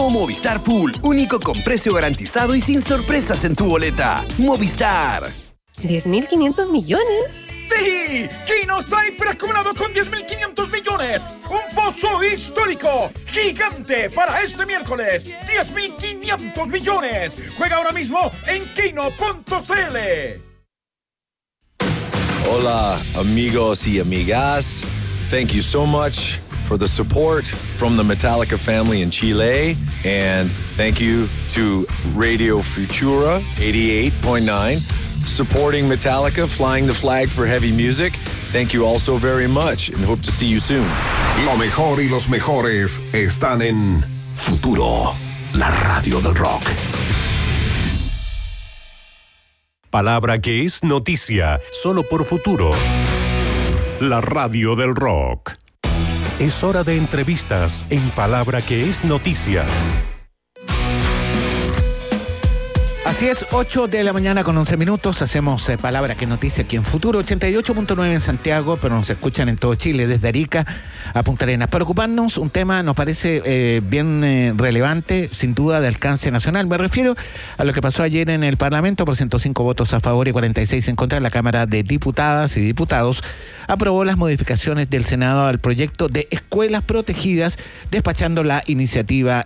Nuevo Movistar Full, único con precio garantizado y sin sorpresas en tu boleta. Movistar. ¿10.500 millones? ¡Sí! Kino está hiperacumulado con 10.500 millones. Un pozo histórico, gigante para este miércoles. 10.500 millones. Juega ahora mismo en kino.cl. Hola, amigos y amigas. Thank you so much for the support from the Metallica family in Chile. And thank you to Radio Futura 88.9, supporting Metallica, flying the flag for heavy music. Thank you all so very much and hope to see you soon. Lo mejor y los mejores están en Futuro, la radio del rock. Palabra que es noticia, solo por Futuro. La radio del rock. Es hora de entrevistas en Palabra que es noticia. Así es, 8 de la mañana con 11 minutos. Hacemos Palabra que noticia aquí en Futuro 88.9 en Santiago, pero nos escuchan en todo Chile, desde Arica a Punta Arenas. Para ocuparnos, un tema nos parece bien relevante, sin duda de alcance nacional. Me refiero a lo que pasó ayer en el Parlamento. Por 105 votos a favor y 46 en contra, la Cámara de Diputadas y Diputados aprobó las modificaciones del Senado al proyecto de escuelas protegidas, despachando la iniciativa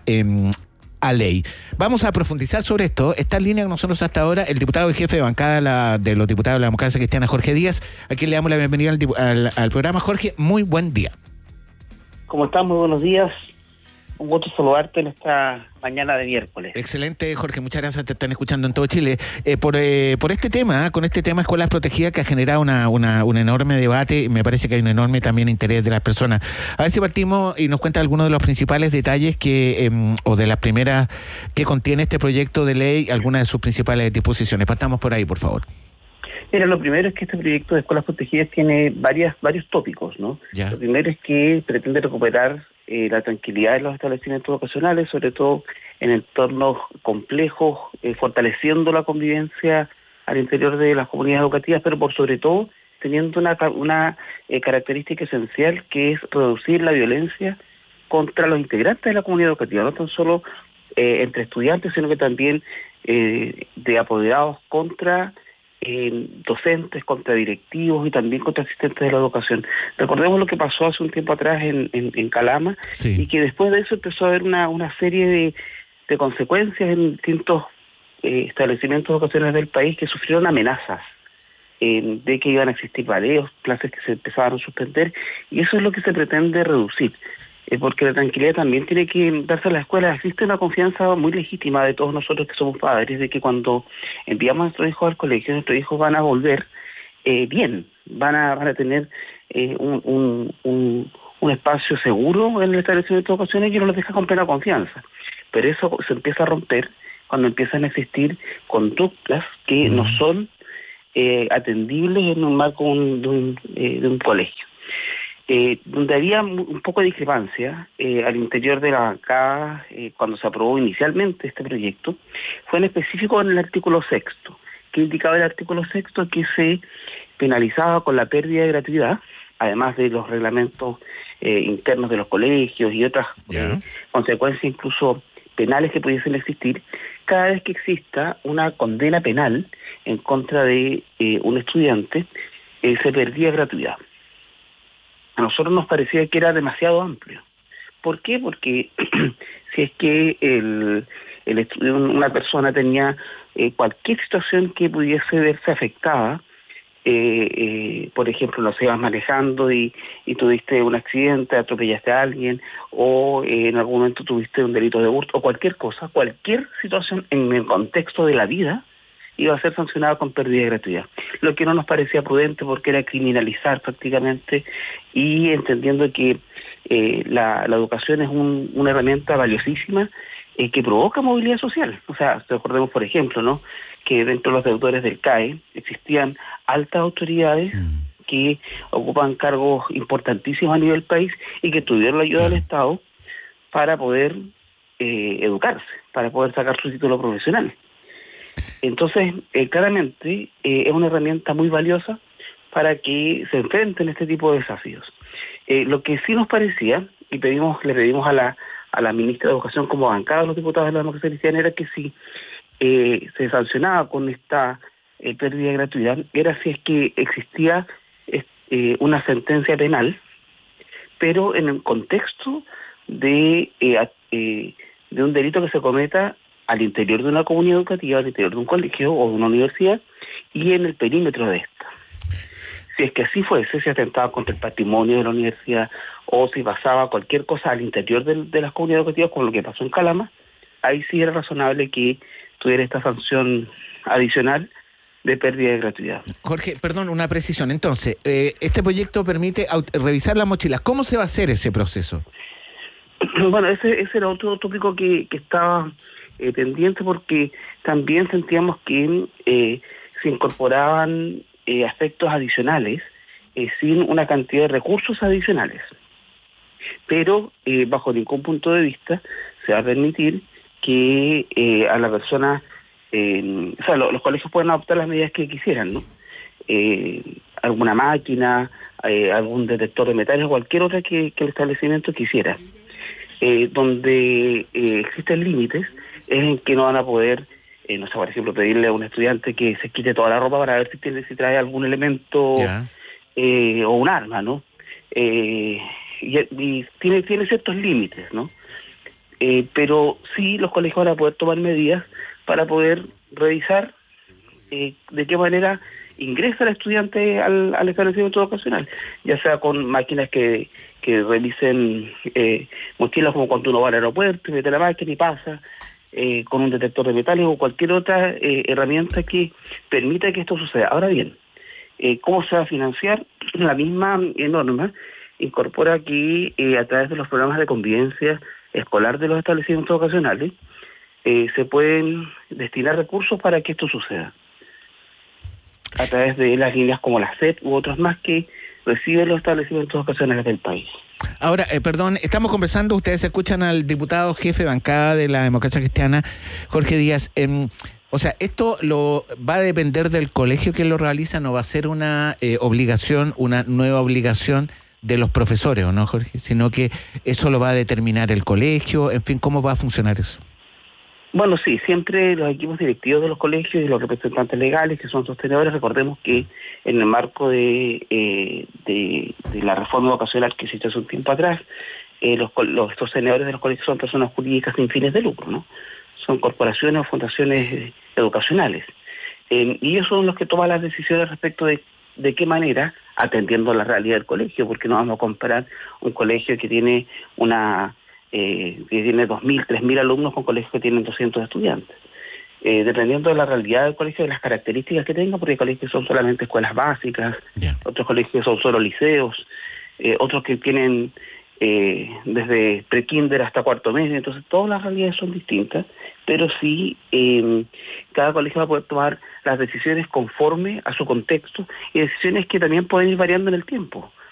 a ley. Vamos a profundizar sobre esto. Está en línea con nosotros hasta ahora el diputado y jefe de bancada de los diputados de la democracia cristiana, Jorge Díaz, a quien le damos la bienvenida al programa. Jorge, muy buen día. ¿Cómo estás? Muy buenos días. Un gusto saludarte en esta mañana de miércoles. Excelente, Jorge. Muchas gracias. Te están escuchando en todo Chile. Por este tema, con este tema Escuelas Protegidas, que ha generado un enorme debate, y me parece que hay un enorme también interés de las personas. A ver si partimos y nos cuenta algunos de los principales detalles o de las primeras que contiene este proyecto de ley, algunas de sus principales disposiciones. Partamos por ahí, por favor. Mira, lo primero es que este proyecto de escuelas protegidas tiene varios tópicos, ¿no? Ya. Lo primero es que pretende recuperar la tranquilidad de los establecimientos educacionales, sobre todo en entornos complejos, fortaleciendo la convivencia al interior de las comunidades educativas, pero por sobre todo teniendo una característica esencial, que es reducir la violencia contra los integrantes de la comunidad educativa, no tan solo entre estudiantes, sino que también de apoderados contra docentes, contra directivos y también contra asistentes de la educación. Recordemos lo que pasó hace un tiempo atrás en Calama, Sí. y que después de eso empezó a haber una serie de consecuencias en distintos establecimientos educacionales del país que sufrieron amenazas de que iban a existir bareos, clases que se empezaban a suspender, y eso es lo que se pretende reducir. Porque la tranquilidad también tiene que darse a la escuela. Existe una confianza muy legítima de todos nosotros que somos padres, de que cuando enviamos a nuestros hijos al colegio, nuestros hijos van a volver bien, van a tener un espacio seguro en el establecimiento de educación, y uno los deja con plena confianza. Pero eso se empieza a romper cuando empiezan a existir conductas que no son atendibles en un marco de un colegio. Donde había un poco de discrepancia al interior de la bancada cuando se aprobó inicialmente este proyecto, fue en específico en el artículo 6, que indicaba el artículo 6 que se penalizaba con la pérdida de gratuidad, además de los reglamentos internos de los colegios y otras consecuencias incluso penales que pudiesen existir, cada vez que exista una condena penal en contra de un estudiante, se perdía gratuidad. A nosotros nos parecía que era demasiado amplio. ¿Por qué? Porque si es que una persona tenía cualquier situación que pudiese verse afectada, por ejemplo, no sé, ibas manejando y tuviste un accidente, atropellaste a alguien, o en algún momento tuviste un delito de hurto, o cualquier cosa, cualquier situación en el contexto de la vida, iba a ser sancionado con pérdida de gratuidad. Lo que no nos parecía prudente, porque era criminalizar prácticamente, y entendiendo que la educación es una herramienta valiosísima que provoca movilidad social. O sea, recordemos, por ejemplo, ¿no?, que dentro de los deudores del CAE existían altas autoridades que ocupan cargos importantísimos a nivel país y que tuvieron la ayuda del Estado para poder educarse, para poder sacar su título profesional. Entonces, claramente es una herramienta muy valiosa para que se enfrenten este tipo de desafíos. Lo que sí nos parecía, y le pedimos a a la ministra de Educación como bancada de los diputados de la democracia cristiana era que si se sancionaba con esta pérdida de gratuidad, era si es que existía una sentencia penal, pero en el contexto de un delito que se cometa al interior de una comunidad educativa, al interior de un colegio o de una universidad y en el perímetro de esta. Si es que así fuese, si atentaba contra el patrimonio de la universidad o si pasaba cualquier cosa al interior de las comunidades educativas, como lo que pasó en Calama, ahí sí era razonable que tuviera esta sanción adicional de pérdida de gratuidad. Jorge, perdón, una precisión. Entonces, este proyecto permite revisar las mochilas. ¿Cómo se va a hacer ese proceso? Bueno, ese era otro tópico que estaba pendiente, porque también sentíamos que se incorporaban aspectos adicionales sin una cantidad de recursos adicionales. Pero bajo ningún punto de vista se va a permitir que a la persona, o sea, los colegios pueden adoptar las medidas que quisieran, ¿no? Alguna máquina, algún detector de metales, cualquier otra que el establecimiento quisiera. Donde existen límites es en que no van a poder, no sé, por ejemplo, pedirle a un estudiante que se quite toda la ropa para ver si trae algún elemento o un arma, ¿no? Y tiene ciertos límites, ¿no? Pero sí los colegios van a poder tomar medidas para poder revisar de qué manera ingresa el estudiante al establecimiento educacional, ya sea con máquinas que revisen mochilas, como cuando uno va al aeropuerto y mete la máquina y pasa, con un detector de metales o cualquier otra herramienta que permita que esto suceda. Ahora bien, ¿cómo se va a financiar? La misma norma incorpora que a través de los programas de convivencia escolar de los establecimientos educacionales se pueden destinar recursos para que esto suceda, a través de las líneas como la SEP u otras más que reciben los establecimientos educacionales del país. Ahora, perdón, estamos conversando, ustedes escuchan al diputado jefe de bancada de la Democracia Cristiana, Jorge Díaz. O sea, esto va a depender del colegio que lo realiza, no va a ser una obligación, una nueva obligación de los profesores, ¿o no, Jorge? Sino que eso lo va a determinar el colegio, en fin, ¿cómo va a funcionar eso? Bueno, sí, siempre los equipos directivos de los colegios y los representantes legales, que son sostenedores, recordemos que en el marco de la reforma educacional que se hizo hace un tiempo atrás, los sostenedores de los colegios son personas jurídicas sin fines de lucro, ¿no? Son corporaciones o fundaciones educacionales. Y ellos son los que toman las decisiones respecto de qué manera, atendiendo a la realidad del colegio, porque no vamos a comparar un colegio que tiene que tiene 2.000, 3.000 alumnos con colegios que tienen 200 estudiantes. Dependiendo de la realidad del colegio, de las características que tenga, porque hay colegios que son solamente escuelas básicas, otros colegios que son solo liceos, otros que tienen desde pre-kinder hasta cuarto medio, entonces todas las realidades son distintas, pero sí cada colegio va a poder tomar las decisiones conforme a su contexto y decisiones que también pueden ir variando en el tiempo.